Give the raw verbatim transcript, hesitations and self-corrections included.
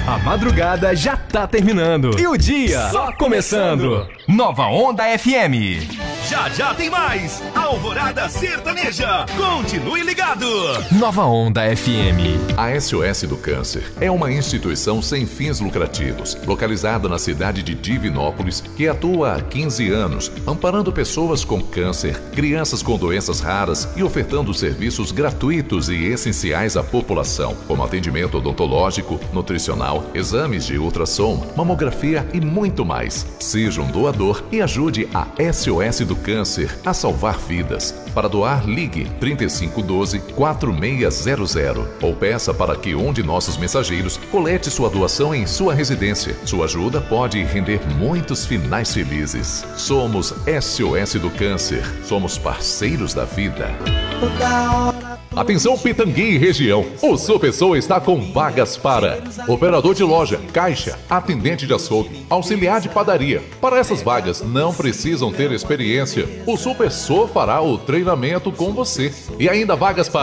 A madrugada já tá terminando e o dia só começando. Nova Onda F M. Já já tem mais Alvorada Sertaneja. Continue ligado. Nova Onda F M. A S O S do Câncer é uma instituição sem fins lucrativos, localizada na cidade de Divinópolis, que atua há quinze anos, amparando pessoas com câncer, crianças com doenças raras e ofertando serviços gratuitos e essenciais à população, como atendimento odontológico, nutricional, exames de ultrassom, mamografia e muito mais. Seja um doador e ajude a S O S do Câncer a salvar vidas. Para doar, ligue trinta e cinco doze, quatro seis zero zero ou peça para que um de nossos mensageiros colete sua doação em sua residência. Sua ajuda pode render muitos finais felizes. Somos S O S do Câncer. Somos parceiros da vida. Atenção Pitangui e região, o Supersou está com vagas para operador de loja, caixa, atendente de açougue, auxiliar de padaria. Para essas vagas não precisam ter experiência. O Supersou fará o treinamento com você. E ainda vagas para